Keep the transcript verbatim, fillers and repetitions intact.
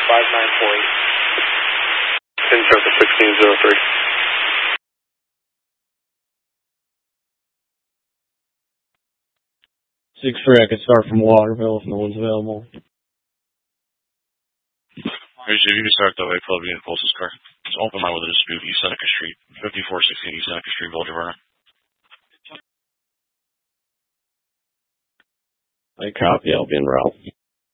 five nine four eight. In circle sixteen zero three. six three, I could start from Waterville if no one's available. Here's if you can start that way, probably in the closest car. It's open line with a dispute, East Seneca Street, fifty-four sixteen East Seneca Street, Village of Vernon. I copy, I'll be en route.